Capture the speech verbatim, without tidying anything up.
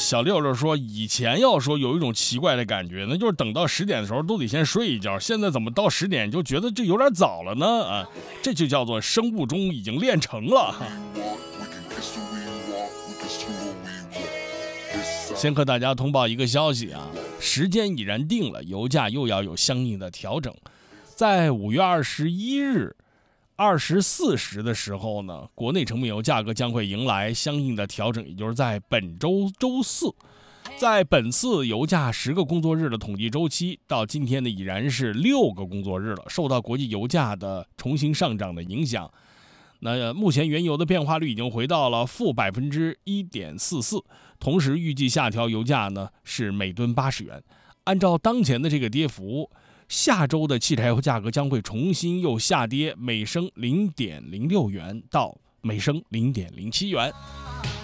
小六六说，以前要说有一种奇怪的感觉，那就是等到十点的时候都得先睡一觉，现在怎么到十点就觉得这有点早了呢？啊，这就叫做生物钟已经练成了。先和大家通报一个消息啊，时间已然定了，油价又要有相应的调整。在五月二十一日二十四时的时候呢，国内成品油价格将会迎来相应的调整，也就是在本周周四。在本次油价十个工作日的统计周期到今天呢，已然是六个工作日了。受到国际油价的重新上涨的影响，那目前原油的变化率已经回到了负百分之一点四四，同时预计下调油价呢是每吨八十元。按照当前的这个跌幅，下周的汽柴油价格将会重新又下跌每升零点零六元到每升零点零七元。